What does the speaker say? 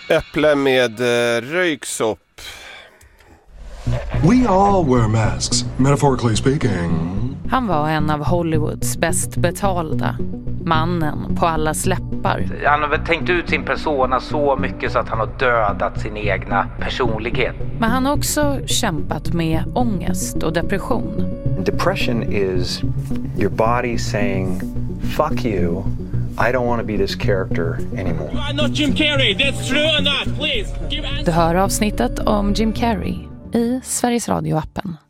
Äpple med röyksopp. We all wear masks, metaphorically speaking. Han var en av Hollywoods bäst betalda. Mannen på allas läppar. Han har väl tänkt ut sin persona så mycket så att han har dödat sin egna personlighet. Men han har också kämpat med ångest och depression. Depression is your body saying, fuck you, I don't want to be this character anymore. You are not Jim Carrey, that's true or not, please. Du hör avsnittet om Jim Carrey i Sveriges Radio-appen.